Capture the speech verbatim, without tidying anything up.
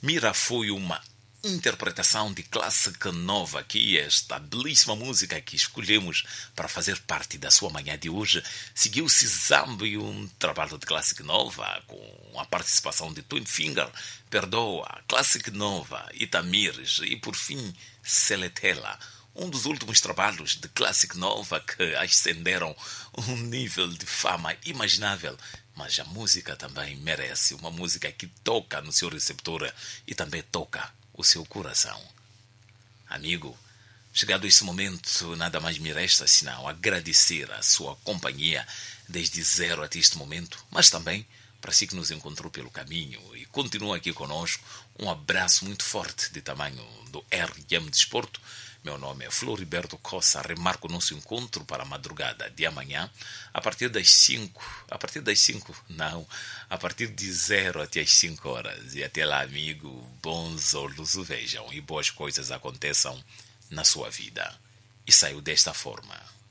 Mira foi uma interpretação de clássica nova, que esta belíssima música que escolhemos para fazer parte da sua manhã de hoje seguiu-se Zambi, um trabalho de clássica nova com a participação de Twin Finger, Perdoa, clássica nova, Itamires e por fim Seletela, um dos últimos trabalhos de clássica nova que ascenderam um nível de fama imaginável. Mas a música também merece, uma música que toca no seu receptor e também toca o seu coração. Amigo, chegado esse momento, nada mais me resta senão agradecer a sua companhia desde zero até este momento, mas também para si que nos encontrou pelo caminho e continua aqui conosco. Um abraço muito forte de tamanho do R M Desporto. Meu nome é Floriberto Cossa. Remarco o nosso encontro para a madrugada de amanhã, a partir das cinco. A partir das cinco, não. A partir de zero até as cinco horas. E até lá, amigo, bons olhos o vejam e boas coisas aconteçam na sua vida. E saiu desta forma.